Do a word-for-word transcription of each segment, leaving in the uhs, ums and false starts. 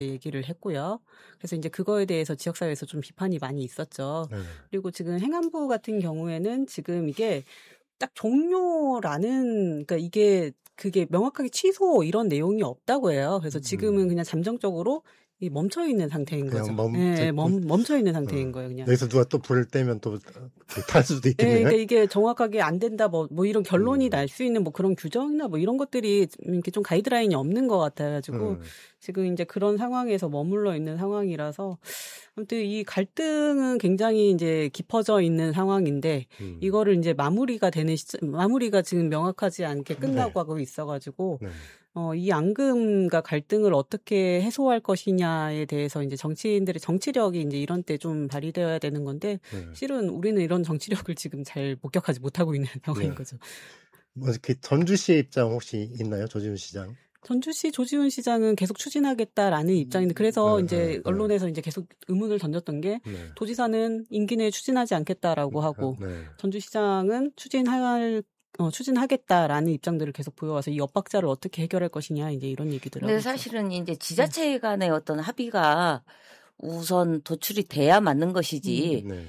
얘기를 했고요. 그래서 이제 그거에 대해서 지역사회에서 좀 비판이 많이 있었죠. 네. 그리고 지금 행안부 같은 경우에는 지금 이게 딱 종료라는, 그러니까 이게 그게 명확하게 취소 이런 내용이 없다고 해요. 그래서 지금은 그냥 잠정적으로 이 멈춰 있는 상태인 거죠. 멈, 예, 멈, 멈춰 있는 상태인 어, 거예요, 그냥. 여기서 누가 또 불을 떼면 또 탈 수도 있겠네요. 예, 그러니까 이게 정확하게 안 된다, 뭐, 뭐 이런 결론이 음. 날 수 있는 뭐 그런 규정이나 뭐 이런 것들이 이렇게 좀 가이드라인이 없는 것 같아가지고 음. 지금 이제 그런 상황에서 머물러 있는 상황이라서 아무튼 이 갈등은 굉장히 이제 깊어져 있는 상황인데 음. 이거를 이제 마무리가 되는 시점, 마무리가 지금 명확하지 않게 끝나고 네. 하고 있어가지고 네. 어, 이 앙금과 갈등을 어떻게 해소할 것이냐에 대해서 이제 정치인들의 정치력이 이제 이런 때 좀 발휘되어야 되는 건데 네. 실은 우리는 이런 정치력을 지금 잘 목격하지 못하고 있는 상황인 네. 거죠. 뭐 이렇게 전주시의 입장 혹시 있나요, 조지훈 시장? 전주시 조지훈 시장은 계속 추진하겠다라는 입장인데 그래서 네, 이제 네, 언론에서 이제 계속 의문을 던졌던 게 네. 도지사는 임기 내에 추진하지 않겠다라고 하고 네. 전주시장은 추진할 어, 추진하겠다라는 입장들을 계속 보여와서 이 엇박자를 어떻게 해결할 것이냐 이제 이런 얘기들을 근데 하고 사실은 이제 지자체 간의 어떤 합의가 우선 도출이 돼야 맞는 것이지 음. 네.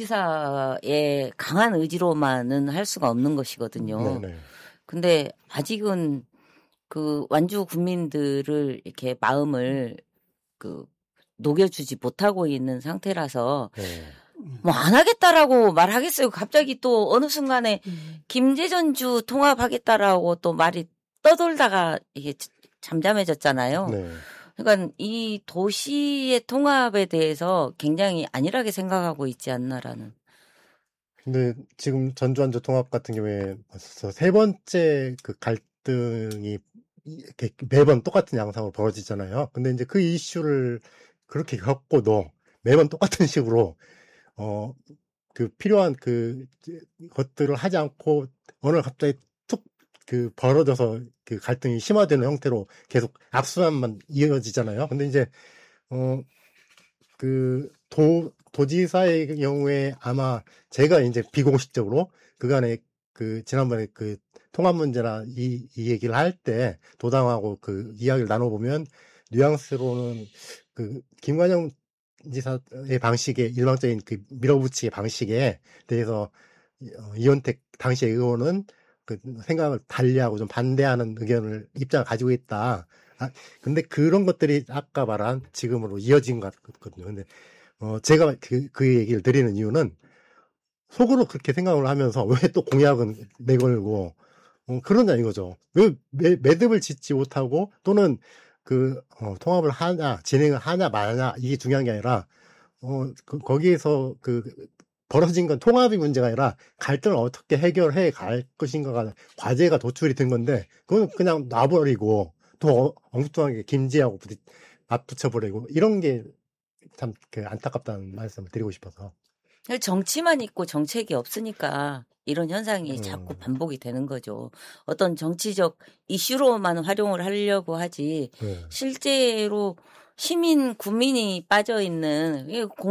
도지사의 강한 의지로만은 할 수가 없는 것이거든요. 네, 네. 근데 아직은 그 완주 국민들을 이렇게 마음을 그 녹여주지 못하고 있는 상태라서 네. 뭐 안 하겠다라고 말하겠어요. 갑자기 또 어느 순간에 음. 김제전주 통합하겠다라고 또 말이 떠돌다가 이게 잠잠해졌잖아요. 네. 그러니까 이 도시의 통합에 대해서 굉장히 안일하게 생각하고 있지 않나라는. 근데 지금 전주완주 통합 같은 경우에 벌써 세 번째 그 갈등이 이렇게 매번 똑같은 양상으로 벌어지잖아요. 근데 이제 그 이슈를 그렇게 겪고도 매번 똑같은 식으로 어 그 필요한 그 것들을 하지 않고 어느 날 갑자기 툭 그 벌어져서 그 갈등이 심화되는 형태로 계속 악순환만 이어지잖아요. 근데 이제 어 그 도 도지사의 경우에 아마 제가 이제 비공식적으로 그간에 그 지난번에 그 통합 문제나 이, 이 얘기를 할 때 도당하고 그 이야기를 나눠보면 뉘앙스로는 그 김관영 지사의 방식의 일방적인 그 밀어붙이기 방식에 대해서 이원택 당시 의원은 그 생각을 달리하고 좀 반대하는 의견을 입장을 가지고 있다. 아, 근데 그런 것들이 아까 말한 지금으로 이어진 것 같거든요. 근데 어 제가 그, 그 얘기를 드리는 이유는 속으로 그렇게 생각을 하면서 왜 또 공약은 내걸고 어, 그러냐 이거죠. 왜 매, 매듭을 짓지 못하고 또는 그 어, 통합을 하냐 진행을 하냐 마냐 이게 중요한 게 아니라 어 그, 거기에서 그 벌어진 건 통합이 문제가 아니라 갈등을 어떻게 해결해 갈 것인가가 과제가 도출이 된 건데 그건 그냥 놔버리고 또 엉뚱하게 김지하고 부딪 맞붙여버리고 이런 게 참 그 안타깝다는 말씀을 드리고 싶어서. 정치만 있고 정책이 없으니까 이런 현상이 음. 자꾸 반복이 되는 거죠. 어떤 정치적 이슈로만 활용을 하려고 하지 네. 실제로 시민, 국민이 빠져 있는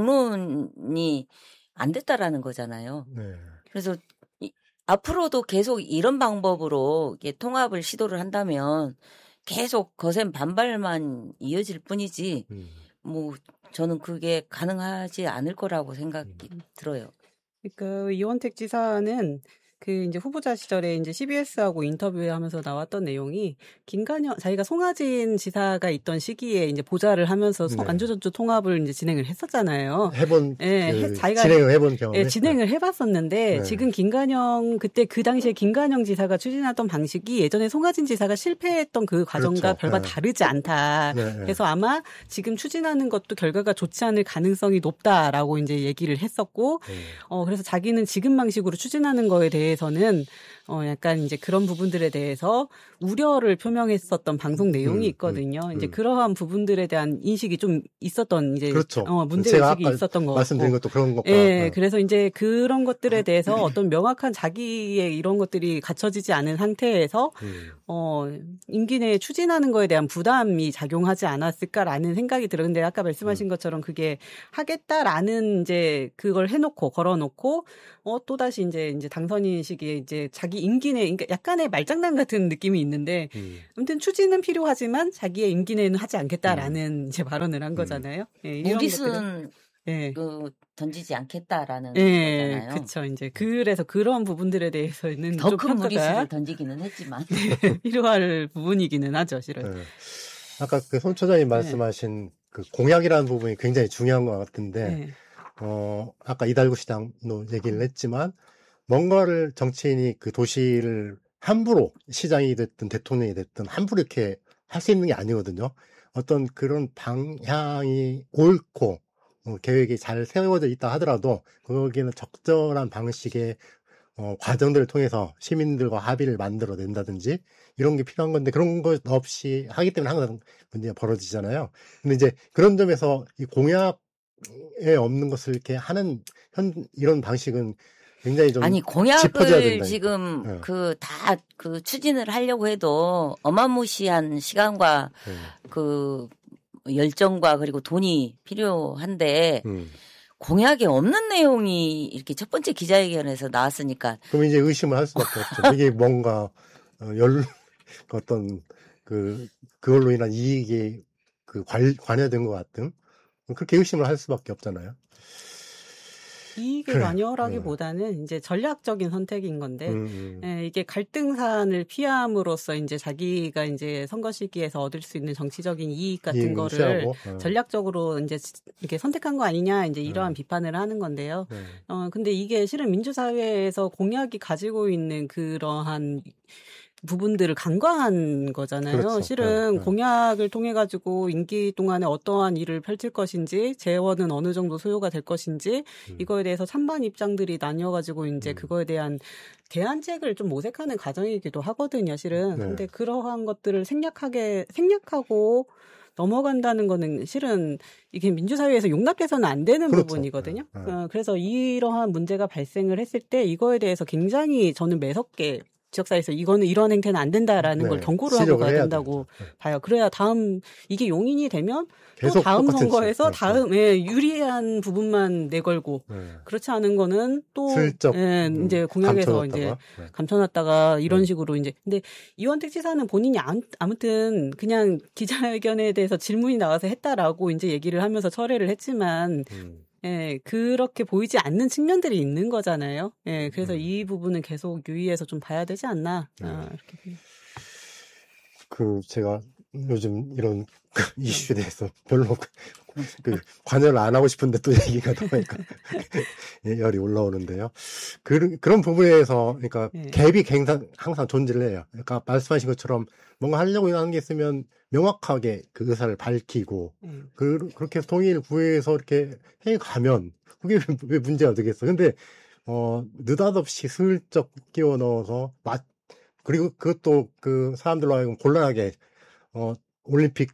공론이 안 됐다라는 거잖아요. 네. 그래서 이, 앞으로도 계속 이런 방법으로 이렇게 통합을 시도를 한다면 계속 거센 반발만 이어질 뿐이지 음. 뭐 저는 그게 가능하지 않을 거라고 생각이 음. 들어요. 그러니까 이원택 지사는 그 이제 후보자 시절에 이제 씨비에스하고 인터뷰하면서 나왔던 내용이 김관영 자기가 송하진 지사가 있던 시기에 이제 보좌를 하면서 네. 완주전주 통합을 이제 진행을 했었잖아요. 해본 예, 그 해, 자기가 진행을 해본 경험. 예, 진행을 해봤었는데 네. 지금 김관영 그때 그 당시에 김관영 지사가 추진했던 방식이 예전에 송하진 지사가 실패했던 그 과정과 그렇죠. 별반 네. 다르지 않다. 네. 그래서 아마 지금 추진하는 것도 결과가 좋지 않을 가능성이 높다라고 이제 얘기를 했었고, 네. 어 그래서 자기는 지금 방식으로 추진하는 거에 대해서는 어 약간 이제 그런 부분들에 대해서 우려를 표명했었던 방송 내용이 있거든요. 음, 음, 음. 이제 그러한 부분들에 대한 인식이 좀 있었던 이제 그렇죠. 어 문제 제가 의식이 아까 있었던 거 말씀드린 같고. 것도 그런 것과. 예, 네. 그래서 이제 그런 것들에 대해서 어떤 명확한 자기의 이런 것들이 갖춰지지 않은 상태에서 음. 어 임기 내에 추진하는 거에 대한 부담이 작용하지 않았을까라는 생각이 들어요. 근데 아까 말씀하신 것처럼 그게 하겠다라는 이제 그걸 해놓고 걸어놓고 어 또다시 이제 이제 당선인 식의 이제 자기 임기 내, 그러니까 약간의 말장난 같은 느낌이 있는데, 음. 아무튼 추진은 필요하지만 자기의 임기 내는 하지 않겠다라는 음. 이제 발언을 한 거잖아요. 음. 예, 이런 무리수는 예. 그 던지지 않겠다라는 예, 거잖아요. 그렇죠. 이제 그래서 그런 부분들에 대해서는 더 큰 무리수를 던지기는 했지만 네, 필요할 부분이기는 하죠, 실은. 네. 아까 그 손 처장님 말씀하신 네. 그 공약이라는 부분이 굉장히 중요한 것 같은데, 네. 어 아까 이달구 시장도 얘기를 했지만 뭔가를 정치인이 그 도시를 함부로 시장이 됐든 대통령이 됐든 함부로 이렇게 할 수 있는 게 아니거든요. 어떤 그런 방향이 옳고 어, 계획이 잘 세워져 있다 하더라도 거기는 적절한 방식의 어, 과정들을 통해서 시민들과 합의를 만들어낸다든지 이런 게 필요한 건데 그런 것 없이 하기 때문에 항상 문제가 벌어지잖아요. 근데 이제 그런 점에서 이 공약에 없는 것을 이렇게 하는 현 이런 방식은 굉장히 좀 아니 공약을 지금 네. 그 다 그 추진을 하려고 해도 어마무시한 시간과 네. 그 열정과 그리고 돈이 필요한데 음. 공약에 없는 내용이 이렇게 첫 번째 기자회견에서 나왔으니까 그럼 이제 의심을 할 수밖에 없죠. 이게 뭔가 열 어떤 그 그걸로 인한 이익이 그 관, 관여된 것 같은 그렇게 의심을 할 수밖에 없잖아요. 이익의 그래. 관여라기보다는 음. 이제 전략적인 선택인 건데 음, 음. 예, 이게 갈등산을 피함으로써 이제 자기가 이제 선거 시기에서 얻을 수 있는 정치적인 이익 같은 거를 어. 전략적으로 이제 이렇게 선택한 거 아니냐 이제 이러한 음. 비판을 하는 건데요. 음. 어 근데 이게 실은 민주사회에서 공약이 가지고 있는 그러한 부분들을 간과한 거잖아요. 그렇죠. 실은 네, 네. 공약을 통해 가지고 임기 동안에 어떠한 일을 펼칠 것인지, 재원은 어느 정도 소요가 될 것인지 음. 이거에 대해서 찬반 입장들이 나뉘어 가지고 이제 음. 그거에 대한 대안책을 좀 모색하는 과정이기도 하거든요. 실은. 네. 근데 그러한 것들을 생략하게 생략하고 넘어간다는 거는 실은 이게 민주사회에서 용납돼서는 안 되는 그렇죠. 부분이거든요. 네, 네. 어, 그래서 이러한 문제가 발생을 했을 때 이거에 대해서 굉장히 저는 매섭게 지역사회에서 이거는 이런 행태는 안 된다라는 네, 걸 경고를 하고 가야 된다고 네. 봐요. 그래야 다음 이게 용인이 되면 또 다음 선거에서 네, 다음 예, 유리한 부분만 내걸고 네. 그렇지 않은 거는 또 슬쩍 예, 이제 공약에서 감춰놨다가. 이제 네. 감춰놨다가 이런 네. 식으로 이제 근데 이원택 지사는 본인이 아무튼 그냥 기자회견에 대해서 질문이 나와서 했다라고 이제 얘기를 하면서 철회를 했지만. 음. 예, 그렇게 보이지 않는 측면들이 있는 거잖아요. 예, 그래서 음. 이 부분은 계속 유의해서 좀 봐야 되지 않나. 네. 아, 이렇게. 그, 제가 요즘 이런 이슈에 대해서 별로 그 관여를 안 하고 싶은데 또 얘기가 나오니까 열이 올라오는데요. 그, 그런 부분에서, 그러니까 네. 갭이 굉장히 항상 존재를 해요. 그러니까 말씀하신 것처럼 뭔가 하려고 하는 게 있으면 명확하게 그 의사를 밝히고, 음. 그, 그렇게 해서 동의를 구해서 이렇게 해 가면, 그게 왜 문제가 되겠어. 근데, 어, 느닷없이 슬쩍 끼워 넣어서, 맞, 그리고 그것도 그 사람들로 하여금 곤란하게, 어, 올림픽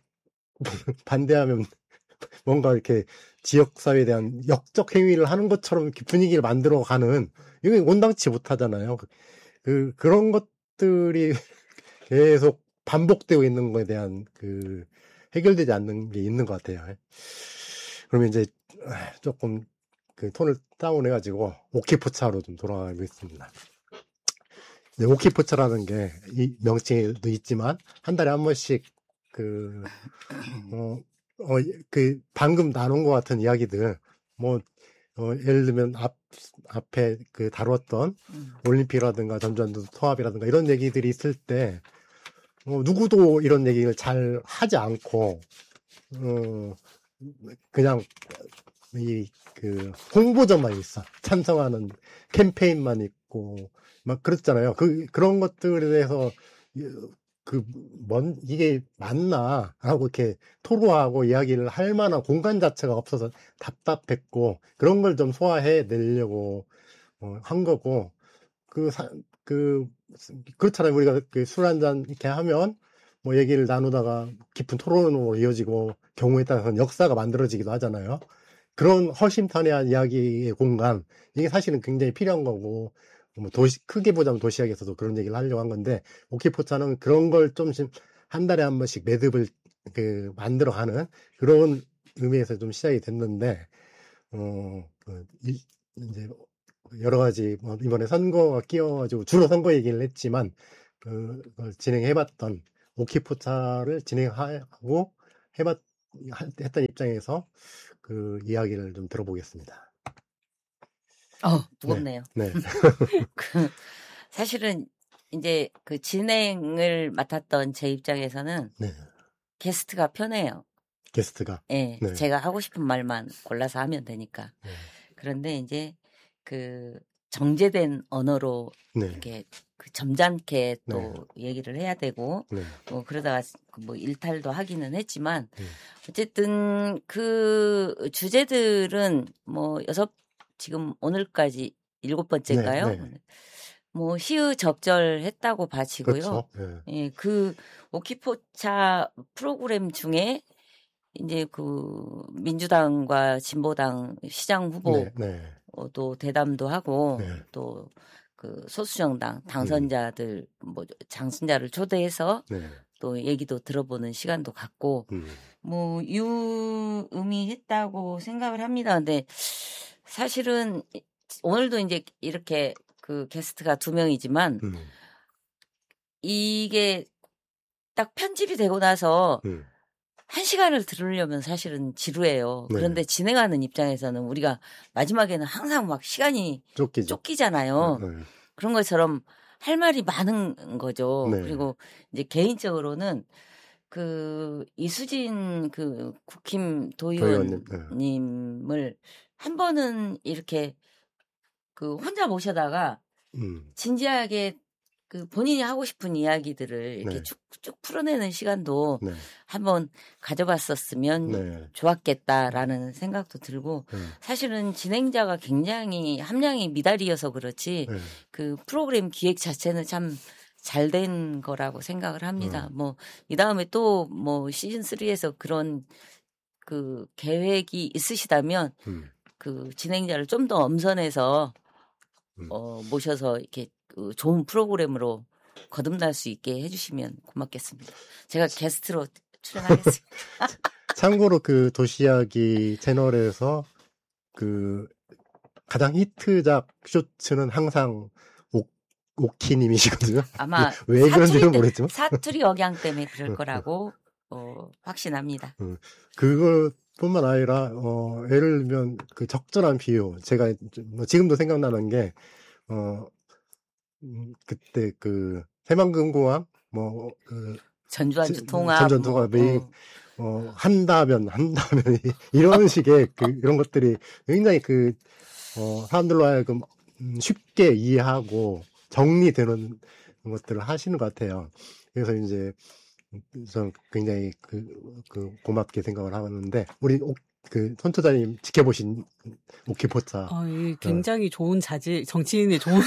반대하면 뭔가 이렇게 지역사회에 대한 역적 행위를 하는 것처럼 이렇게 분위기를 만들어 가는, 이게 온당치 못하잖아요. 그, 그런 것들이 계속 반복되고 있는 거에 대한 그 해결되지 않는 게 있는 것 같아요. 그러면 이제 조금 그 톤을 다운해가지고 오키포차로 좀 돌아가겠습니다. 오키포차라는 게 이 명칭도 있지만 한 달에 한 번씩 그, 어, 어, 그 방금 나눈 것 같은 이야기들 뭐 어, 예를 들면 앞 앞에 그 다뤘던 음. 올림픽이라든가 전주환도 통합이라든가 이런 얘기들이 있을 때. 어, 누구도 이런 얘기를 잘 하지 않고, 어, 그냥, 이, 그, 홍보전만 있어. 찬성하는 캠페인만 있고, 막 그렇잖아요. 그, 그런 것들에 대해서, 그, 뭔, 이게 맞나? 하고 이렇게 토로하고 이야기를 할 만한 공간 자체가 없어서 답답했고, 그런 걸 좀 소화해 내려고, 어, 한 거고, 그, 사, 그, 그렇잖아요. 우리가 그 술 한잔 이렇게 하면, 뭐 얘기를 나누다가 깊은 토론으로 이어지고, 경우에 따라서는 역사가 만들어지기도 하잖아요. 그런 허심탄회한 이야기의 공간, 이게 사실은 굉장히 필요한 거고, 뭐 도시, 크게 보자면 도시학에서도 그런 얘기를 하려고 한 건데, 오키포차는 그런 걸 좀 한 달에 한 번씩 매듭을 그 만들어 가는 그런 의미에서 좀 시작이 됐는데, 어, 그, 이, 이제, 여러 가지 뭐 이번에 선거가 끼어가지고 주로 선거 얘기를 했지만 그 진행해봤던 오키포차를 진행하고 해봤 했던 입장에서 그 이야기를 좀 들어보겠습니다. 어 무겁네요. 네. 네. 그 사실은 이제 그 진행을 맡았던 제 입장에서는 네. 게스트가 편해요. 게스트가. 네, 네. 제가 하고 싶은 말만 골라서 하면 되니까. 네. 그런데 이제 그 정제된 언어로 네. 이렇게 그 점잖게 또 네. 얘기를 해야 되고 네. 뭐 그러다가 뭐 일탈도 하기는 했지만 네. 어쨌든 그 주제들은 뭐 여섯 지금 오늘까지 일곱 번째인가요? 네. 네. 뭐 시의적절했다고 봐지고요. 그렇죠. 네. 예, 그 오키포차 프로그램 중에 이제 그 민주당과 진보당 시장 후보도 네, 네. 대담도 하고 네. 또 그 소수정당 당선자들 음. 뭐 장순자를 초대해서 네. 또 얘기도 들어보는 시간도 갖고 음. 뭐 유의미했다고 생각을 합니다. 근데 사실은 오늘도 이제 이렇게 그 게스트가 두 명이지만 음. 이게 딱 편집이 되고 나서 음. 한 시간을 들으려면 사실은 지루해요. 네. 그런데 진행하는 입장에서는 우리가 마지막에는 항상 막 시간이 쫓기죠. 쫓기잖아요. 네. 그런 것처럼 할 말이 많은 거죠. 네. 그리고 이제 개인적으로는 그 이수진 그 국힘 도의원님을 네. 한 번은 이렇게 그 혼자 모셔다가 음. 진지하게 그 본인이 하고 싶은 이야기들을 이렇게 네. 쭉쭉 풀어내는 시간도 네. 한번 가져봤었으면 네. 좋았겠다라는 생각도 들고 네. 사실은 진행자가 굉장히 함량이 미달이어서 그렇지 네. 그 프로그램 기획 자체는 참 잘 된 거라고 생각을 합니다. 음. 뭐 이 다음에 또 뭐 시즌 쓰리에서 그런 그 계획이 있으시다면 음. 그 진행자를 좀 더 엄선해서 음. 어, 모셔서 이렇게 그 좋은 프로그램으로 거듭날 수 있게 해주시면 고맙겠습니다. 제가 게스트로 출연하겠습니다. 참고로 그 도시이야기 채널에서 그 가장 히트작 쇼츠는 항상 오, 오키님이시거든요. 아마 왜 그런지는 모르겠지만 사투리 억양 때문에 그럴 거라고 어, 확신합니다. 그것뿐만 아니라 어, 예를 들면 그 적절한 비유 제가 뭐 지금도 생각나는 게 어. 음, 그때 그 새만금공항 뭐 그 전주안주 통합 전주안주 통합이 뭐, 어. 어, 한다면 한다면 이런 식의 그 이런 것들이 굉장히 그 어, 사람들로 하여금 쉽게 이해하고 정리되는 것들을 하시는 것 같아요. 그래서 이제 저는 굉장히 그, 그 고맙게 생각을 하는데 우리 그 손투자님 지켜보신 오키포차. 아, 굉장히 어. 좋은 자질, 정치인의 좋은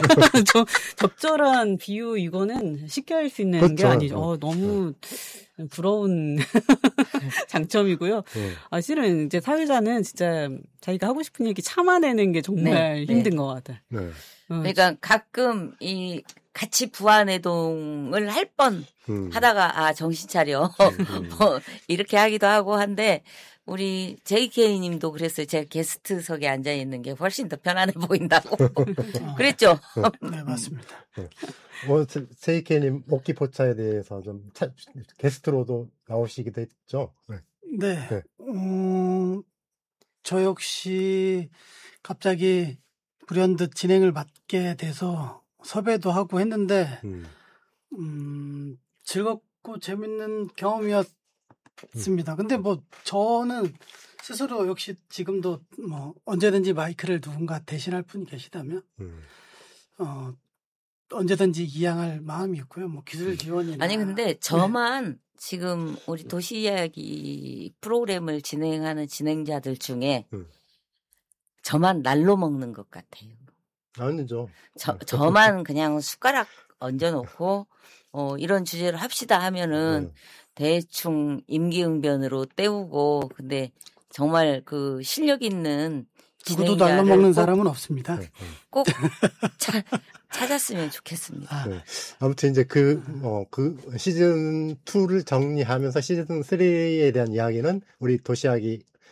적절한 비유 이거는 쉽게 할 수 있는 그렇죠. 게 아니죠. 어, 너무 어. 부러운 장점이고요. 네. 아, 실은 이제 사회자는 진짜 자기가 하고 싶은 얘기 참아내는 게 정말 네. 힘든 네. 것 같아요. 네. 어, 그러니까 가끔 이 같이 부안해동을 할 뻔 음. 하다가 아 정신 차려 음. 뭐 이렇게 하기도 하고 한데. 우리 제이케이 님도 그랬어요. 제가 게스트석에 앉아 있는 게 훨씬 더 편안해 보인다고. 그랬죠? 네, 맞습니다. 뭐, 제이케이 님, 오키포차에 대해서 좀 차, 게스트로도 나오시기도 했죠? 네. 네. 네. 음, 저 역시 갑자기 불현듯 진행을 맡게 돼서 섭외도 하고 했는데, 음, 음 즐겁고 재밌는 경험이었 습니다. 근데 뭐 저는 스스로 역시 지금도 뭐 언제든지 마이크를 누군가 대신할 분이 계시다면 음. 어 언제든지 이양할 마음이 있고요. 뭐 기술 지원이나 아니 근데 저만 네. 지금 우리 도시 이야기 프로그램을 진행하는 진행자들 중에 음. 저만 날로 먹는 것 같아요. 아니죠. 저 저만 그냥 숟가락 얹어놓고 어 이런 주제를 합시다 하면은. 음. 대충 임기응변으로 때우고 근데 정말 그 실력 있는 누구도 날로 먹는 사람은 없습니다. 꼭 차, 찾았으면 좋겠습니다. 네. 아무튼 이제 그, 어, 그 시즌 이를 정리하면서 시즌 삼에 대한 이야기는 우리 도시이야기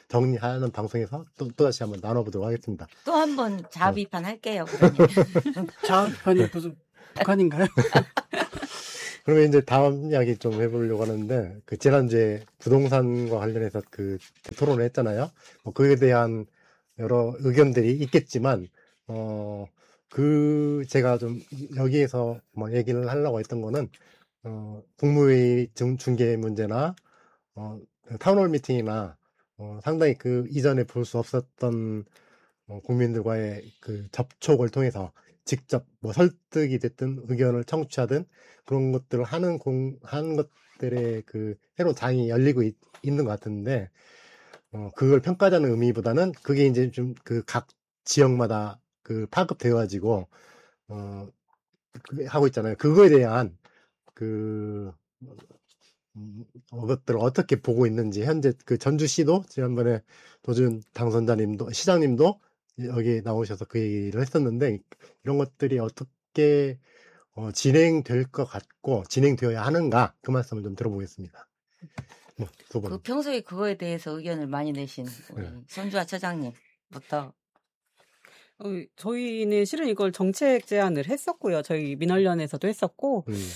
정리하는 방송에서 또, 또 다시 한번 나눠보도록 하겠습니다. 또 한번 자비판 할게요. 자비판이 무슨 북한인가요? 그러면 이제 다음 이야기 좀 해보려고 하는데, 그 지난주에 부동산과 관련해서 그 토론을 했잖아요. 뭐 그에 대한 여러 의견들이 있겠지만, 어, 그 제가 좀 여기에서 뭐 얘기를 하려고 했던 거는, 어, 국무회의 중계 문제나, 어, 타운홀 미팅이나, 어, 상당히 그 이전에 볼 수 없었던 어, 국민들과의 그 접촉을 통해서 직접 뭐 설득이 됐든 의견을 청취하든 그런 것들을 하는 공, 하는 것들의 그 새로운 장이 열리고 있, 있는 것 같은데, 어, 그걸 평가하자는 의미보다는 그게 이제 좀 그 각 지역마다 그 파급되어가지고, 어, 그 하고 있잖아요. 그거에 대한 그, 음, 그것들을 어떻게 보고 있는지, 현재 그 전주시도 지난번에 도준 당선자님도, 시장님도 여기 나오셔서 그 얘기를 했었는데, 이런 것들이 어떻게 어, 진행될 것 같고 진행되어야 하는가, 그 말씀을 좀 들어보겠습니다. 뭐, 두 번. 그 평소에 그거에 대해서 의견을 많이 내신 우리 네. 손주아 처장님부터. 어, 저희는 실은 이걸 정책 제안을 했었고요. 저희 민원련에서도 했었고, 음.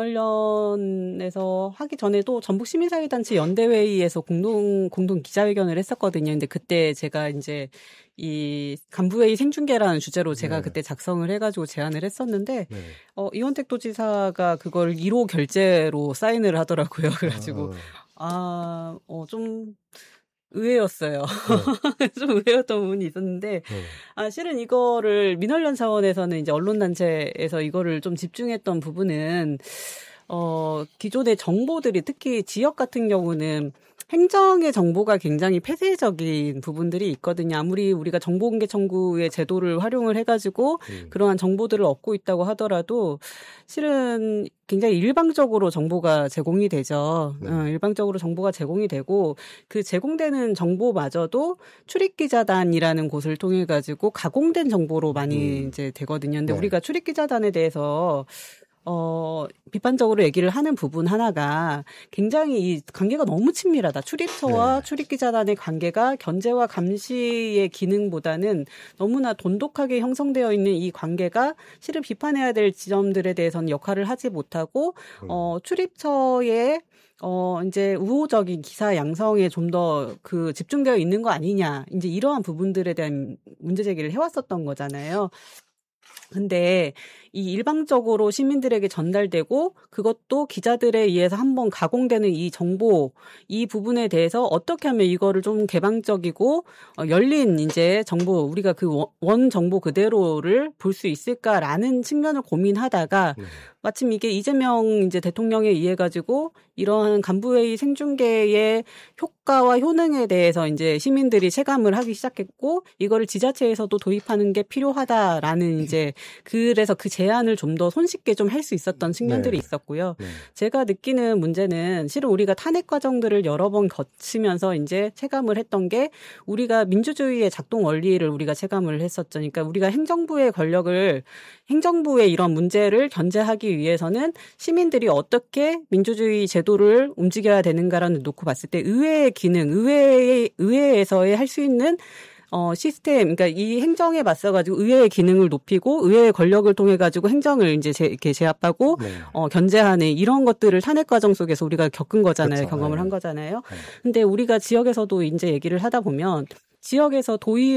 민원련에서 하기 전에도 전북 시민사회단체 연대회의에서 공동, 공동 기자회견을 했었거든요. 근데 그때 제가 이제 이 간부회의 생중계라는 주제로 제가 네. 그때 작성을 해가지고 제안을 했었는데, 네. 어, 이원택 도지사가 그걸 일 호 결재로 사인을 하더라고요. 그래가지고, 아, 어, 좀, 의외였어요. 네. 좀 의외였던 부분이 있었는데, 네. 아, 실은 이거를 민원련 차원에서는 이제 언론단체에서 이거를 좀 집중했던 부분은, 어, 기존의 정보들이 특히 지역 같은 경우는 행정의 정보가 굉장히 폐쇄적인 부분들이 있거든요. 아무리 우리가 정보공개 청구의 제도를 활용을 해가지고 음. 그러한 정보들을 얻고 있다고 하더라도 실은 굉장히 일방적으로 정보가 제공이 되죠. 네. 어, 일방적으로 정보가 제공이 되고 그 제공되는 정보마저도 출입기자단이라는 곳을 통해 가지고 가공된 정보로 많이 음. 이제 되거든요. 근데 네. 우리가 출입기자단에 대해서 어, 비판적으로 얘기를 하는 부분 하나가 굉장히 이 관계가 너무 친밀하다. 출입처와 네. 출입기자단의 관계가 견제와 감시의 기능보다는 너무나 돈독하게 형성되어 있는 이 관계가 실은 비판해야 될 지점들에 대해서는 역할을 하지 못하고, 음. 어, 출입처의 어, 이제 우호적인 기사 양성에 좀 더 그 집중되어 있는 거 아니냐. 이제 이러한 부분들에 대한 문제 제기를 해왔었던 거잖아요. 근데 이 일방적으로 시민들에게 전달되고 그것도 기자들에 의해서 한번 가공되는 이 정보, 이 부분에 대해서 어떻게 하면 이거를 좀 개방적이고 어, 열린 이제 정보, 우리가 그 원 정보 그대로를 볼 수 있을까라는 측면을 고민하다가 네. 마침 이게 이재명 이제 대통령에 의해 가지고 이러한 간부회의 생중계의 효과와 효능에 대해서 이제 시민들이 체감을 하기 시작했고 이거를 지자체에서도 도입하는 게 필요하다라는 이제 그래서 그 제안을 좀 더 손쉽게 좀 할 수 있었던 측면들이 네. 있었고요. 네. 제가 느끼는 문제는 실은 우리가 탄핵 과정들을 여러 번 거치면서 이제 체감을 했던 게 우리가 민주주의의 작동 원리를 우리가 체감을 했었죠. 그러니까 우리가 행정부의 권력을 행정부의 이런 문제를 견제하기 위해서는 시민들이 어떻게 민주주의 제도를 움직여야 되는가라는 놓고 봤을 때 의회의 기능, 의회 의회에서의 할 수 있는 어, 시스템, 그러니까 이 행정에 맞서가지고 의회의 기능을 높이고 의회의 권력을 통해가지고 행정을 이제 제, 이렇게 제압하고, 네. 어, 견제하는 이런 것들을 탄핵 과정 속에서 우리가 겪은 거잖아요. 그렇죠. 경험을 네. 한 거잖아요. 네. 근데 우리가 지역에서도 이제 얘기를 하다 보면 지역에서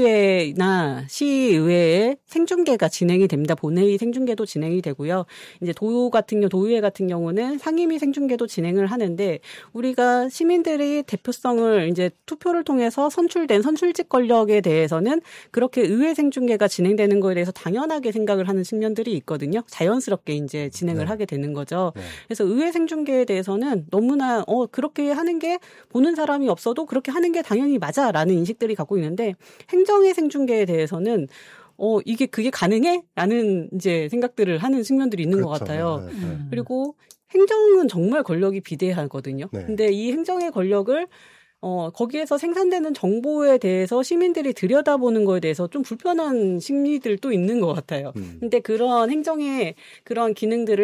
도의회나 시의회에 생중계가 진행이 됩니다. 본회의 생중계도 진행이 되고요. 이제 도 같은 경우, 도의회 같은 경우는 상임위 생중계도 진행을 하는데 우리가 시민들이 대표성을 이제 투표를 통해서 선출된 선출직 권력에 대해서는 그렇게 의회 생중계가 진행되는 거에 대해서 당연하게 생각을 하는 측면들이 있거든요. 자연스럽게 이제 진행을 네. 하게 되는 거죠. 네. 그래서 의회 생중계에 대해서는 너무나 어 그렇게 하는 게 보는 사람이 없어도 그렇게 하는 게 당연히 맞아라는 인식들이 갖고 있는데 행정의 생중계에 대해서는 어 이게 그게 가능해? 라는 이제 생각들을 하는 측면들이 있는 그렇죠. 것 같아요. 네, 네. 음. 그리고 행정은 정말 권력이 비대하거든요. 네. 근데 이 행정의 권력을 어, 거기에서 생산되는 정보에 대해서 시민들이 들여다보는 거에 대해서 좀 불편한 심리들도 있는 것 같아요. 음. 근데 그런 행정의 그런 기능들을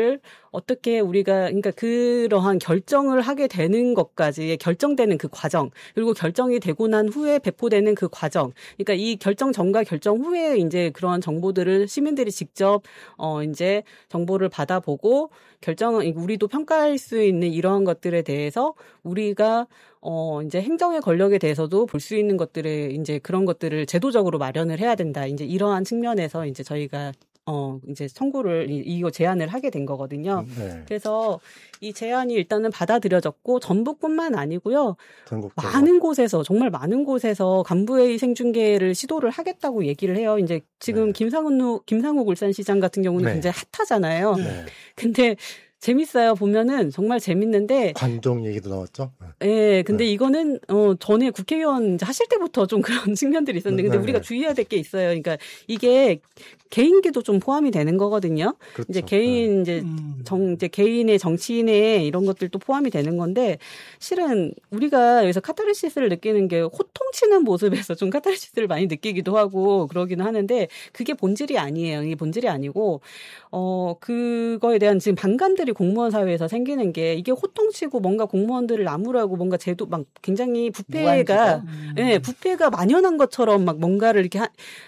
어떻게 우리가 그러니까 그러한 결정을 하게 되는 것까지 결정되는 그 과정 그리고 결정이 되고 난 후에 배포되는 그 과정 그러니까 이 결정 전과 결정 후에 이제 그런 정보들을 시민들이 직접 어 이제 정보를 받아보고 결정은 우리도 평가할 수 있는 이러한 것들에 대해서 우리가 어 이제 행정의 권력에 대해서도 볼 수 있는 것들을 이제 그런 것들을 제도적으로 마련을 해야 된다. 이제 이러한 측면에서 이제 저희가 어, 이제 청구를, 이거 제안을 하게 된 거거든요. 네. 그래서 이 제안이 일단은 받아들여졌고, 전북뿐만 아니고요. 전국적으로. 많은 곳에서, 정말 많은 곳에서 간부회의 생중계를 시도를 하겠다고 얘기를 해요. 이제 지금 네. 김상우, 김상우 울산시장 같은 경우는 네. 굉장히 핫하잖아요. 네. 근데 재밌어요. 보면은 정말 재밌는데. 관종 얘기도 나왔죠? 예, 네, 근데 네. 이거는, 어, 전에 국회의원 하실 때부터 좀 그런 측면들이 있었는데, 근데 네, 우리가 네. 주의해야 될 게 있어요. 그러니까 이게 개인기도 좀 포함이 되는 거거든요. 그렇죠. 이제 개인, 네. 이제 정, 이제 개인의 정치인의 이런 것들도 포함이 되는 건데, 실은 우리가 여기서 카타르시스를 느끼는 게 호통치는 모습에서 좀 카타르시스를 많이 느끼기도 하고 그러기는 하는데, 그게 본질이 아니에요. 이게 본질이 아니고, 어, 그거에 대한 지금 반감들이 공무원 사회에서 생기는 게 이게 호통치고 뭔가 공무원들을 나무라고 뭔가 제도 막 굉장히 부패가 음. 예, 네, 부패가 만연한 것처럼 막 뭔가를 이렇게 하,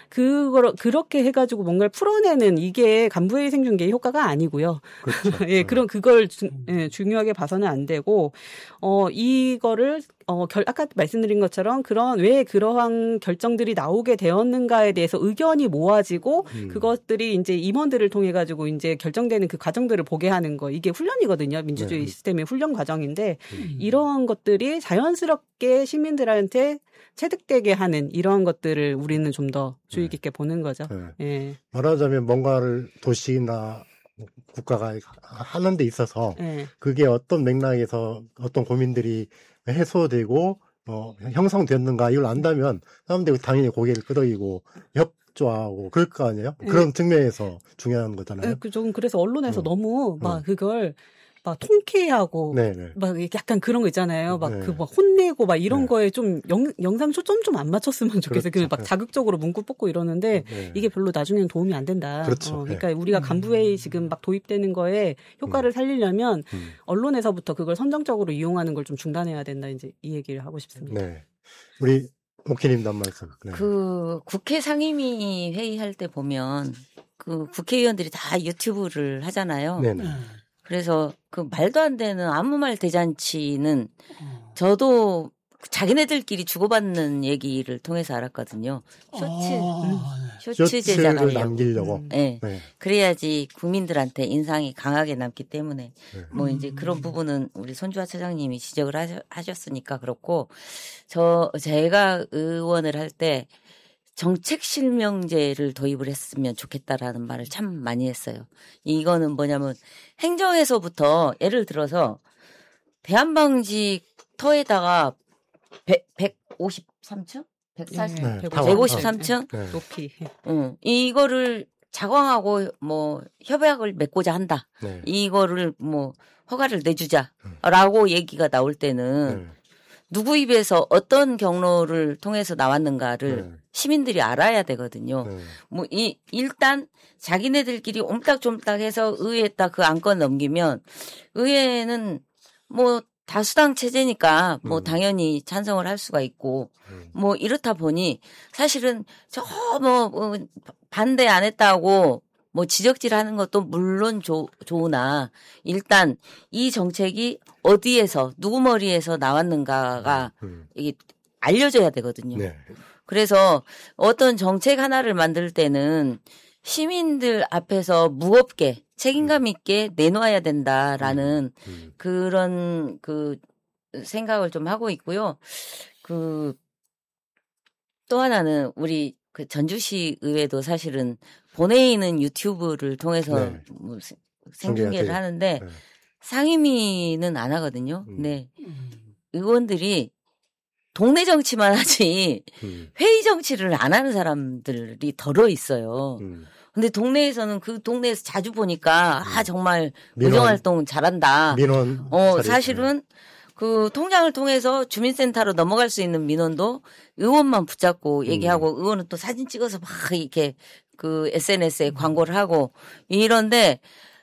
그걸 그렇게 해가지고 뭔가를 풀어내는 이게 간부회의 생중계의 효과가 아니고요. 그렇죠. 예, 그런 그걸 주, 예, 중요하게 봐서는 안 되고 어 이거를 어, 결, 아까 말씀드린 것처럼 그런 왜 그러한 결정들이 나오게 되었는가에 대해서 의견이 모아지고 음. 그것들이 이제 임원들을 통해 가지고 이제 결정되는 그 과정들을 보게 하는 거 이게 훈련이거든요. 민주주의 네. 시스템의 훈련 과정인데 음. 이러한 것들이 자연스럽게 시민들한테 체득되게 하는 이러한 것들을 우리는 좀 더 주의 깊게 네. 보는 거죠. 네. 예. 말하자면 뭔가를 도시나 국가가 하는 데 있어서 네. 그게 어떤 맥락에서 어떤 고민들이 해소되고 어, 형성되었는가 이걸 안다면 사람들이 당연히 고개를 끄덕이고 협조하고 그럴 거 아니에요? 네. 그런 측면에서 중요한 거잖아요. 네, 좀 그래서 언론에서 음. 너무 막 음. 그걸 막 통쾌하고 네네. 막 약간 그런 거 있잖아요. 막 그 막 네. 혼내고 막 이런 네. 거에 좀 영, 영상 초점 좀 안 맞췄으면 좋겠어요. 그렇죠. 막 자극적으로 문구 뽑고 이러는데 네. 이게 별로 나중에는 도움이 안 된다. 그렇죠. 어, 그러니까 네. 우리가 간부회의 지금 막 도입되는 거에 효과를 살리려면 음. 언론에서부터 그걸 선정적으로 이용하는 걸 좀 중단해야 된다. 이제 이 얘기를 하고 싶습니다. 네. 우리 목희님도 한 말씀. 네. 그 국회 상임위 회의할 때 보면 그 국회의원들이 다 유튜브를 하잖아요. 네네. 그래서 그 말도 안 되는 아무 말 대잔치는 저도 자기네들끼리 주고받는 얘기를 통해서 알았거든요. 쇼츠, 아, 음. 쇼츠 제작을 남기려고. 음. 네. 네. 그래야지 국민들한테 인상이 강하게 남기 때문에 네. 뭐 이제 그런 부분은 우리 손주아 차장님이 지적을 하셨, 하셨으니까 그렇고 저 제가 의원을 할 때 정책 실명제를 도입을 했으면 좋겠다라는 말을 참 많이 했어요. 이거는 뭐냐면 행정에서부터 예를 들어서 대한방직 터에다가 백오십삼 층? 백사십, 네, 백오십삼 층? 네. 높이. 응. 이거를 자광하고 뭐 협약을 맺고자 한다. 네. 이거를 뭐 허가를 내주자라고 네. 얘기가 나올 때는 네. 누구 입에서 어떤 경로를 통해서 나왔는가를 네. 시민들이 알아야 되거든요. 네. 뭐, 이, 일단 자기네들끼리 옴딱좀딱해서 의회에다 그 안건 넘기면 의회는 뭐 다수당 체제니까 뭐 음. 당연히 찬성을 할 수가 있고 음. 뭐 이렇다 보니 사실은 저 뭐 뭐 반대 안 했다고 뭐 지적질하는 것도 물론 조, 좋으나 일단 이 정책이 어디에서 누구 머리에서 나왔는가가 음. 이게 알려져야 되거든요. 네. 그래서 어떤 정책 하나를 만들 때는 시민들 앞에서 무겁게 책임감 있게 내놓아야 된다라는 음. 음. 그런 그 생각을 좀 하고 있고요. 그 또 하나는 우리 그 전주시 의회도 사실은 본회의는 유튜브를 통해서 네. 뭐 생중계를 하는데 네. 상임위는 안 하거든요. 음. 네. 의원들이 동네 정치만 하지 음. 회의 정치를 안 하는 사람들이 덜어 있어요. 음. 근데 동네에서는 그 동네에서 자주 보니까 음. 아 정말 의정활동 잘한다. 민원 어 사실은 그 통장을 통해서 주민센터로 넘어갈 수 있는 민원도 의원만 붙잡고 얘기하고 음. 의원은 또 사진 찍어서 막 이렇게 그 에스엔에스에 광고를 하고 이런데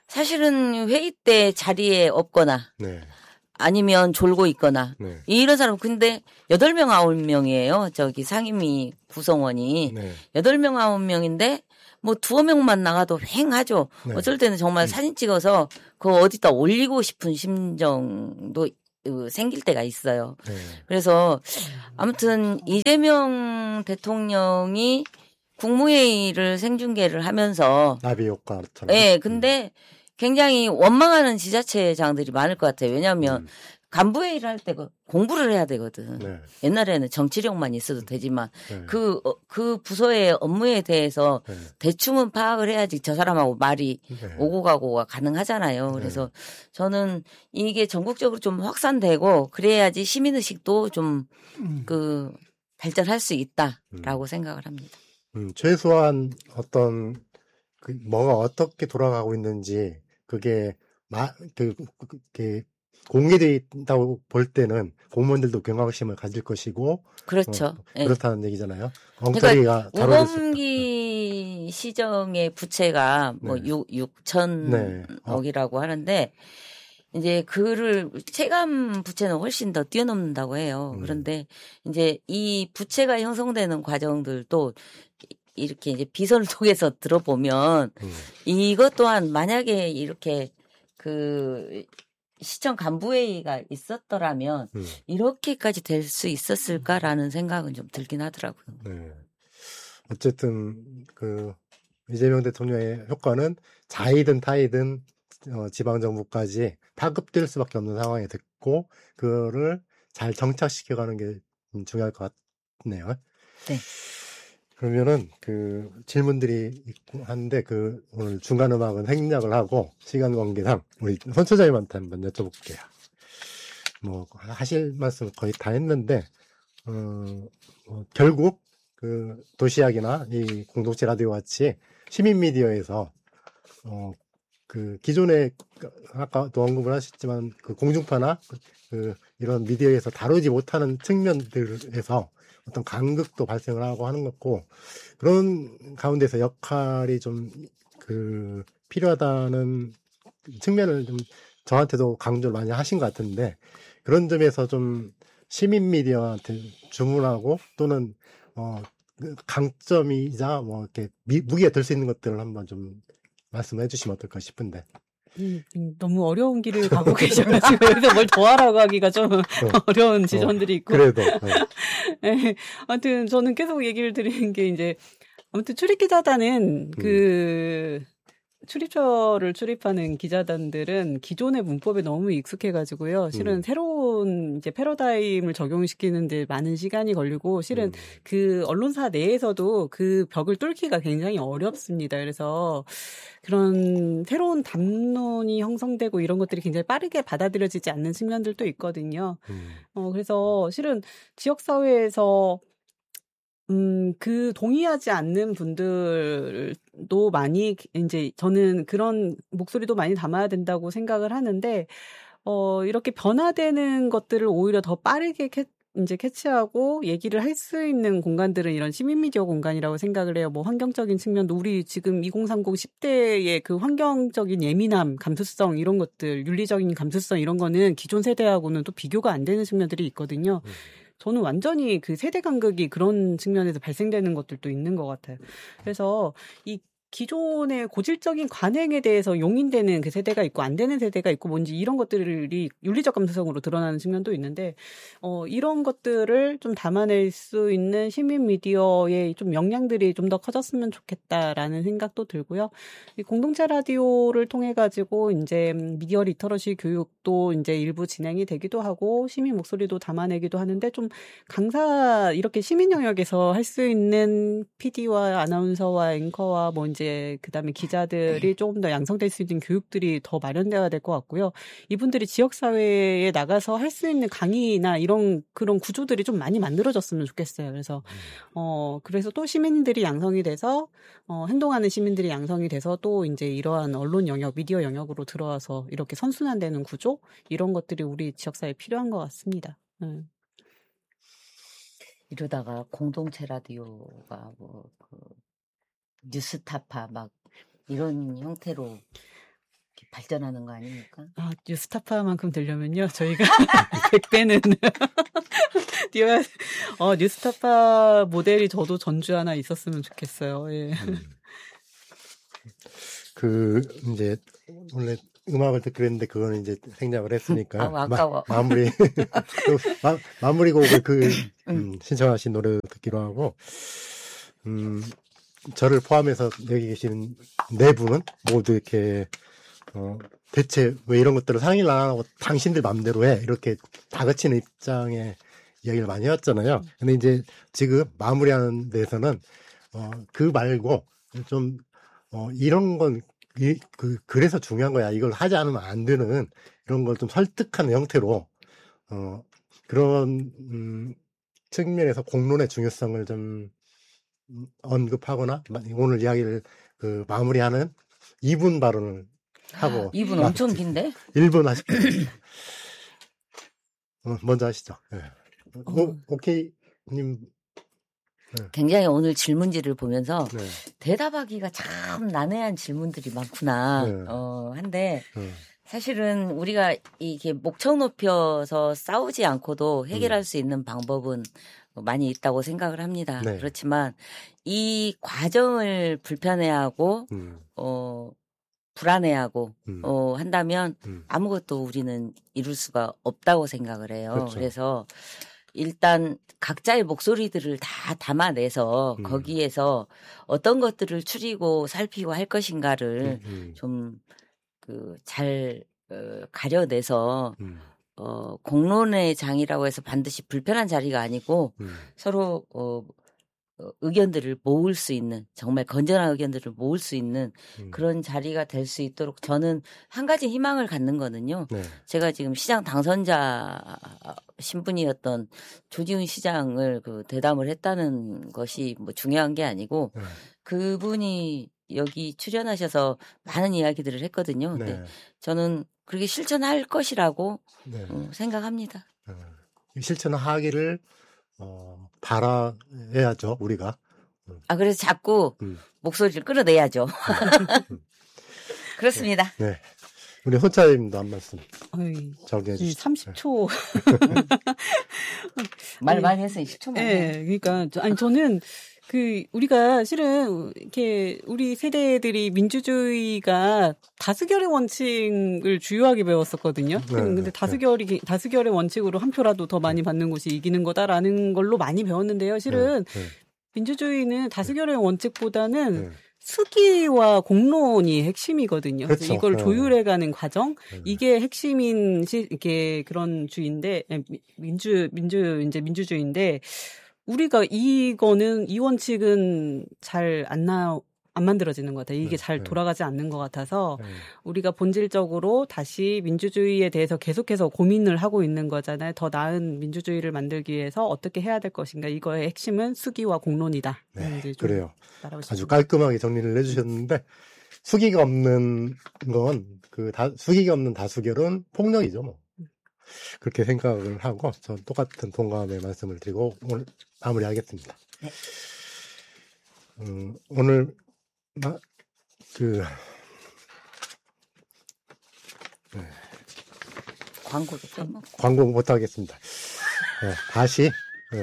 사실은 회의 때 자리에 없거나 네. 아니면 졸고 있거나 네. 이런 사람 근데 여덟 명 아홉 명이에요. 저기 상임위 구성원이 네. 여덟 명 아홉 명인데 뭐 두어 명만 나가도 휑하죠. 네. 어쩔 때는 정말 음. 사진 찍어서 그거 어디다 올리고 싶은 심정도 생길 때가 있어요. 네. 그래서 아무튼 이재명 대통령이 국무회의를 생중계를 하면서 나비 효과처럼. 네, 근데 굉장히 원망하는 지자체장들이 많을 것 같아요. 왜냐하면 음. 간부회의를 할 때 공부를 해야 되거든. 네. 옛날에는 정치력만 있어도 되지만 네. 그, 그 부서의 업무에 대해서 네. 대충은 파악을 해야지 저 사람하고 말이 네. 오고 가고가 가능하잖아요. 그래서 네. 저는 이게 전국적으로 좀 확산되고 그래야지 시민의식도 좀 그 발전할 수 있다라고 음. 생각을 합니다. 음, 최소한 어떤 그 뭐가 어떻게 돌아가고 있는지 그게 마, 그, 그, 공개되어 있다고 볼 때는 공무원들도 경각심을 가질 것이고 그렇죠. 어, 그렇다는 네. 얘기잖아요. 엉터리가 그러니까 우범기 시정의 부채가 네. 뭐 육천억이라고 네. 하는데 이제 그를 체감 부채는 훨씬 더 뛰어넘는다고 해요. 음. 그런데 이제 이 부채가 형성되는 과정들도 이렇게 이제 비선을 통해서 들어보면 음. 이것 또한 만약에 이렇게 그 시청 간부회의가 있었더라면 음. 이렇게까지 될 수 있었을까라는 생각은 좀 들긴 하더라고요. 네. 어쨌든 그 이재명 대통령의 효과는 자이든 타이든 어, 지방정부까지 파급될 수밖에 없는 상황이 됐고 그거를 잘 정착시켜가는 게 중요할 것 같네요. 네. 그러면은 그 질문들이 있고 한데 그 오늘 중간 음악은 생략을 하고 시간 관계상 우리 손 처장님한테 한번 여쭤볼게요. 뭐 하실 말씀 거의 다 했는데 어, 어, 결국 그 도시락이나 이 공동체 라디오 같이 시민 미디어에서 어, 그 기존에 아까도 언급을 하셨지만 그 공중파나 그 이런 미디어에서 다루지 못하는 측면들에서 어떤 간극도 발생을 하고 하는 거고 그런 가운데서 역할이 좀 그 필요하다는 측면을 좀 저한테도 강조를 많이 하신 것 같은데 그런 점에서 좀 시민 미디어한테 주문하고 또는 어 강점이자 뭐 이렇게 미, 무기가 될 수 있는 것들을 한번 좀 말씀해 주시면 어떨까 싶은데. 음, 음, 너무 어려운 길을 가고 계셔가지고 여기서 뭘 더하라고 하기가 좀 어, 어려운 지점들이 있고. 어, 그래도. 어. 네, 아무튼 저는 계속 얘기를 드리는 게 이제 아무튼 출입기자단은 음. 그 출입처를 출입하는 기자단들은 기존의 문법에 너무 익숙해가지고요. 실은 음. 새로운 이제 패러다임을 적용시키는데 많은 시간이 걸리고 실은 음. 그 언론사 내에서도 그 벽을 뚫기가 굉장히 어렵습니다. 그래서 그런 새로운 담론이 형성되고 이런 것들이 굉장히 빠르게 받아들여지지 않는 측면들도 있거든요. 음. 어, 그래서 실은 지역사회에서 음, 그 동의하지 않는 분들도 많이 이제 저는 그런 목소리도 많이 담아야 된다고 생각을 하는데 어, 이렇게 변화되는 것들을 오히려 더 빠르게 캐, 이제 캐치하고 얘기를 할 수 있는 공간들은 이런 시민 미디어 공간이라고 생각을 해요. 뭐 환경적인 측면도 우리 지금 이공삼공 십 대의 그 환경적인 예민함, 감수성 이런 것들, 윤리적인 감수성 이런 거는 기존 세대하고는 또 비교가 안 되는 측면들이 있거든요. 음. 저는 완전히 그 세대 간극이 그런 측면에서 발생되는 것들도 있는 것 같아요. 그래서 이 기존의 고질적인 관행에 대해서 용인되는 그 세대가 있고 안 되는 세대가 있고 뭔지 이런 것들이 윤리적 감수성으로 드러나는 측면도 있는데 어, 이런 것들을 좀 담아낼 수 있는 시민 미디어의 좀 역량들이 좀 더 커졌으면 좋겠다라는 생각도 들고요. 이 공동체 라디오를 통해 가지고 이제 미디어 리터러시 교육도 이제 일부 진행이 되기도 하고 시민 목소리도 담아내기도 하는데 좀 강사 이렇게 시민 영역에서 할 수 있는 피디와 아나운서와 앵커와 뭐 이제 그다음에 기자들이 조금 더 양성될 수 있는 교육들이 더 마련돼야 될 것 같고요. 이분들이 지역 사회에 나가서 할 수 있는 강의나 이런 그런 구조들이 좀 많이 만들어졌으면 좋겠어요. 그래서 어 그래서 또 시민들이 양성이 돼서 어 행동하는 시민들이 양성이 돼서 또 이제 이러한 언론 영역, 미디어 영역으로 들어와서 이렇게 선순환되는 구조 이런 것들이 우리 지역 사회에 필요한 것 같습니다. 음. 이러다가 공동체 라디오가 뭐 그 뉴스타파 막 이런 형태로 발전하는 거 아닙니까? 아, 뉴스타파만큼 되려면요, 저희가 백 배는 뛰어야, 어, 뉴스타파 모델이 저도 전주 하나 있었으면 좋겠어요. 예. 음. 그, 이제, 원래 음악을 듣기로 했는데, 그거는 이제 생략을 했으니까. 아, 아까워. 마, 마무리, 마, 마무리 곡을 그, 음, 신청하신 노래 듣기로 하고, 음, 저를 포함해서 여기 계시는 네 분은 모두 이렇게, 어, 대체 왜 이런 것들을 상의를 안 하고 당신들 맘대로 해. 이렇게 다그치는 입장에 이야기를 많이 해왔잖아요. 근데 이제 지금 마무리하는 데서는, 어, 그 말고 좀, 어, 이런 건, 이, 그, 그래서 중요한 거야. 이걸 하지 않으면 안 되는 이런 걸 좀 설득하는 형태로, 어, 그런, 음, 측면에서 공론의 중요성을 좀 언급하거나, 오늘 이야기를 그 마무리하는 이 분 발언을 하고. 이 분 엄청 긴데? 일 분 하십시오. 어, 먼저 하시죠. 네. 오, 오케이, 님. 네. 굉장히 오늘 질문지를 보면서 네. 대답하기가 참 난해한 질문들이 많구나. 네. 어, 한데 네. 사실은 우리가 이게 목청 높여서 싸우지 않고도 해결할 음. 수 있는 방법은 많이 있다고 생각을 합니다. 네. 그렇지만 이 과정을 불편해하고 음. 어, 불안해하고 음. 어, 한다면 음. 아무것도 우리는 이룰 수가 없다고 생각을 해요. 그렇죠. 그래서 일단 각자의 목소리들을 다 담아내서 음. 거기에서 어떤 것들을 추리고 살피고 할 것인가를 음, 음. 좀 그 잘 어, 가려내서 음. 어, 공론의 장이라고 해서 반드시 불편한 자리가 아니고 음. 서로 어, 의견들을 모을 수 있는 정말 건전한 의견들을 모을 수 있는 음. 그런 자리가 될 수 있도록 저는 한 가지 희망을 갖는 거는요. 네. 제가 지금 시장 당선자 신분이었던 조지훈 시장을 그 대담을 했다는 것이 뭐 중요한 게 아니고 네. 그분이 여기 출연하셔서 많은 이야기들을 했거든요. 네. 근데 저는 그렇게 실천할 것이라고 네. 어, 생각합니다. 네. 실천하기를 어, 바라야죠, 우리가. 아, 그래서 자꾸 음. 목소리를 끌어내야죠. 음. 그렇습니다. 네. 네. 우리 호차님도 한 말씀 정리해 주시죠. 삼십 초. 말 많이 했어요, 십 초만. 네, 그러니까, 아니, 저는 그, 우리가 실은, 이렇게, 우리 세대들이 민주주의가 다수결의 원칙을 주요하게 배웠었거든요. 네, 근데 네, 다수결이, 네. 다수결의 원칙으로 한 표라도 더 많이 받는 곳이 이기는 거다라는 걸로 많이 배웠는데요. 실은, 네, 네. 민주주의는 다수결의 원칙보다는 네. 수기와 공론이 핵심이거든요. 그렇죠. 그래서 이걸 네. 조율해가는 과정, 네. 이게 핵심인 시, 이게 그런 주의인데, 민주, 민주, 이제 민주주의인데, 우리가 이거는 이 원칙은 잘 안 나, 안 만들어지는 것 같아요. 이게 네, 잘 네. 돌아가지 않는 것 같아서 네. 우리가 본질적으로 다시 민주주의에 대해서 계속해서 고민을 하고 있는 거잖아요. 더 나은 민주주의를 만들기 위해서 어떻게 해야 될 것인가. 이거의 핵심은 수기와 공론이다. 네, 그래요. 아주 깔끔하게 정리를 해주셨는데 수기가 없는 건 그 다 수기가 없는 다수결은 폭력이죠, 뭐. 그렇게 생각을 하고 전 똑같은 동감의 말씀을 드리고 오늘 마무리하겠습니다. 네. 음, 오늘 나, 그 네. 광고도 빼먹고 광고 못하겠습니다. 네, 다시 네.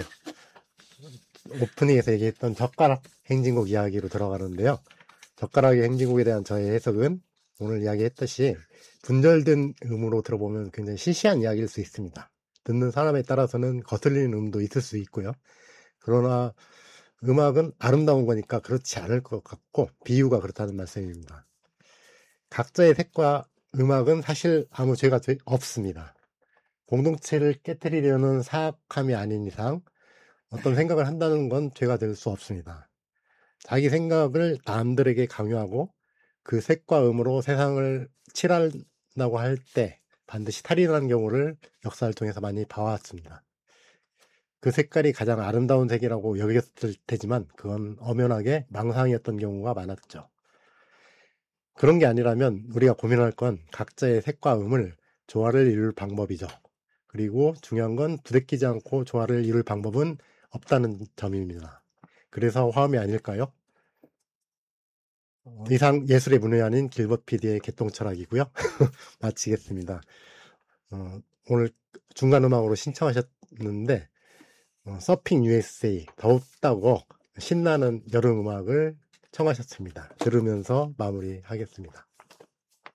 오프닝에서 얘기했던 젓가락 행진곡 이야기로 들어가는데요. 젓가락의 행진곡에 대한 저의 해석은 오늘 이야기했듯이 분절된 음으로 들어보면 굉장히 시시한 이야기일 수 있습니다. 듣는 사람에 따라서는 거슬리는 음도 있을 수 있고요. 그러나 음악은 아름다운 거니까 그렇지 않을 것 같고 비유가 그렇다는 말씀입니다. 각자의 색과 음악은 사실 아무 죄가 없습니다. 공동체를 깨트리려는 사악함이 아닌 이상 어떤 생각을 한다는 건 죄가 될 수 없습니다. 자기 생각을 남들에게 강요하고 그 색과 음으로 세상을 칠한다고 할 때 반드시 탈인하는 경우를 역사를 통해서 많이 봐왔습니다. 그 색깔이 가장 아름다운 색이라고 여겼을 테지만 그건 엄연하게 망상이었던 경우가 많았죠. 그런 게 아니라면 우리가 고민할 건 각자의 색과 음을 조화를 이룰 방법이죠. 그리고 중요한 건 부대끼지 않고 조화를 이룰 방법은 없다는 점입니다. 그래서 화음이 아닐까요? 어, 이상 예술의 문외 아닌 길버트 피디의 개똥철학이고요. 마치겠습니다. 어, 오늘 중간 음악으로 신청하셨는데 어, 서핑 유에스에이 더웠다고 신나는 여름 음악을 청하셨습니다. 들으면서 마무리하겠습니다.